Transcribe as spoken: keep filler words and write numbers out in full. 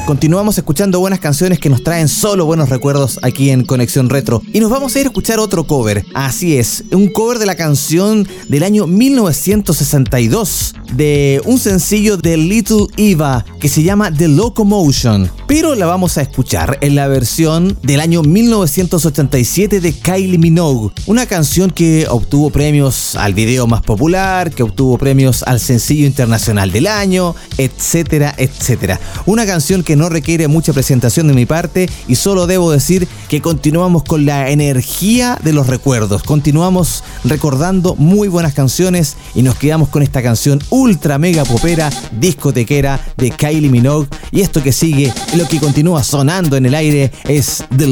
Continuamos escuchando buenas canciones que nos traen solo buenos recuerdos aquí en Conexión Retro. Y nos vamos a ir a escuchar otro cover. Así es, un cover de la canción del año mil novecientos sesenta y dos, de un sencillo de Little Eva que se llama The Locomotion. Pero la vamos a escuchar en la versión del año mil novecientos ochenta y siete de Kylie Minogue. Una canción que obtuvo premios al video más popular, que obtuvo premios al sencillo internacional del año, etcétera, etcétera. Una canción que no requiere mucha presentación de mi parte y solo debo decir que continuamos con la energía de los recuerdos. Continuamos recordando muy buenas canciones y nos quedamos con esta canción ultra mega popera, discotequera de Kylie Minogue. Y esto que sigue, lo que continúa sonando en el aire es The